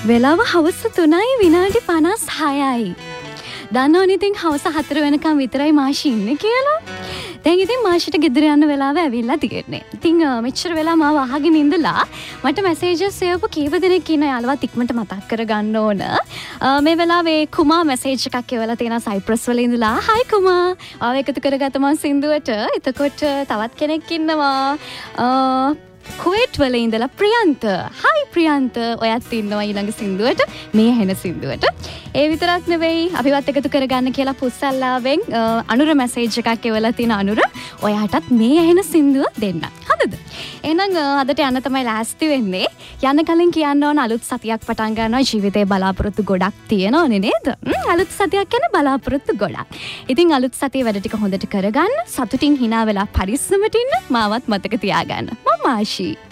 වෙලාව හවස 3:56. දන්නවනේ ඉතින් හවස 4 වෙනකම් විතරයි මාෂි ඉන්නේ කියලා. දැන් ඉතින් මාෂිට ගෙදර යන්න වෙලාව ඇවිල්ලා තියෙන්නේ. ඉතින් මෙච්චර වෙලා මාව අහගෙන ඉඳලා මට මැසේජස් එවපු කීප දෙනෙක් ඉන්න යාළුවත් ඉක්මනට මතක් කරගන්න ඕන. මේ වෙලාවේ කුමා මැසේජ් එකක් එවලා තියෙනවා සයිප්‍රස් වල ඉඳලා. "හයි කුමා. ආව එකතු කරගත්ත මං සින්දුවට." එතකොට තවත් කෙනෙක් ඉන්නවා. කුවේට් වල ඉඳලා ප්‍රියන්ත. "හයි ප්‍රියන්ත. ඔයත් ඉන්නවා ඊළඟ සින්දුවට. මේ ඇහෙන සින්දුවට." ඒ විතරක් නෙවෙයි අපිවත් එකතු කරගන්න කියලා පුස්සල්ලාවෙන් අනුර මැසේජ් එකක් එවලා තියෙන අනුර. "ඔයාටත් මේ ඇහෙන සින්දුව දෙන්න." හරිද? එහෙනම් අදට යන්න තමයි ලෑස්ති වෙන්නේ. යන්න කලින් කියන්න ඕන අලුත් සතියක් පටන් ගන්නවා. ජීවිතේ බලාපොරොත්තු ගොඩක් තියෙනවනේ නේද? අලුත් සතියක් කියන්නේ බලාපොරොත්තු ගොඩක්. ඉතින් අලුත් සතියේ වැඩ ටික හොඳට කරගන්න. සතුටින් hina වෙලා පරිස්සමට ඉන්න. මාවත් මතක තියාගන්න. මම ආශි.